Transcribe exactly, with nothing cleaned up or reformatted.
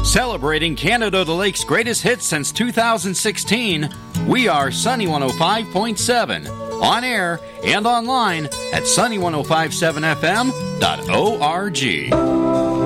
Celebrating Canada the Lake's greatest hits since two thousand sixteen, we are Sunny one oh five point seven. On air and online at sunny ten fifty-seven f m dot org.